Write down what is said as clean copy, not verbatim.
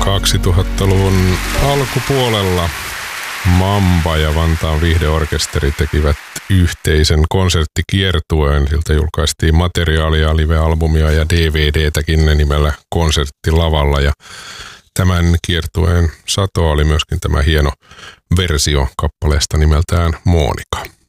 2000-luvun alkupuolella Mamba ja Vantaan Viihdeorkesteri tekivät yhteisen konserttikiertueen. Siltä julkaistiin materiaalia, live-albumia ja DVDtäkin nimellä Konserttilavalla. Ja tämän kiertueen sato oli myöskin tämä hieno versio kappaleesta nimeltään Monika.